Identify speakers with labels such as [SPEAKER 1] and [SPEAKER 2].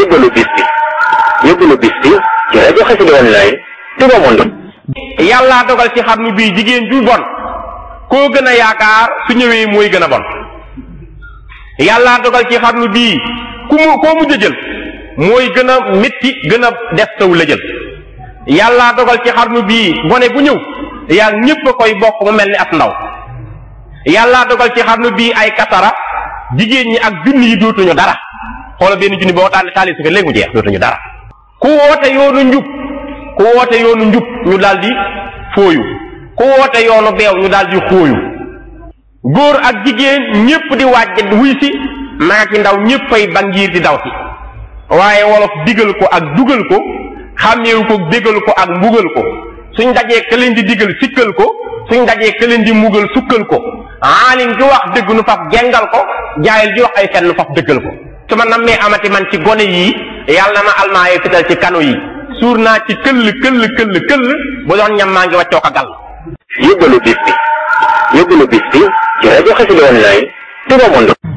[SPEAKER 1] yóbbalu bis bi ci rajo Xassida Online Touba Monde.
[SPEAKER 2] yàllaa dogal ci xarnu bii jigéen ju bon koo gën a yaakaar su ñëwee mooy gën a bon. yàllaa dogal ci xarnu bii koo mujj a jël mooy gën a métti gën a def taw la jël. yàllaa dogal ci xarnu bii gone bu ñëw yaa ñépp a koy bokk mu mel ni at ndaw. yàllaa dogal ci xarnu bii ay kasara jigéen ñi ak junni yi dootuñu dara. xoola benn junni boo taali si léegi mu jeex dootuñu dara. ku woote yoonu njub ñu daldi fooyu, ku woote yoonu beew ñu daldi xooyu. góor ak jigéen ñépp di waaj wuy si mag ak ndaw ñépp fay bangiir di daw si. waaye wolof digal ko ak dugal ko xàmmeewu ko bégal ko ak mbugal ko suñ dajee ka leen di digal sikkal ko suñ dajee ka leen di mbugal sukkal ko aalim ji wax dëgg nu faf gengal ko jaayil ji wax ay fen nu faf dëggal ko. su ma nammee amati man ci gone yii yàlla na ma almaaye fital ci kano yi suur naa ci këll bu doon ñam maa ngi waccoo ko gàll.
[SPEAKER 1] yóbbalu bis bi ci rajo Xassida Online Touba Monde.